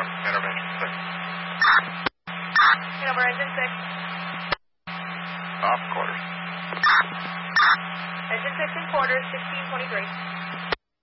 Intervention 6. Over engine 6. Off quarters. Engine 6 in quarters, 1623.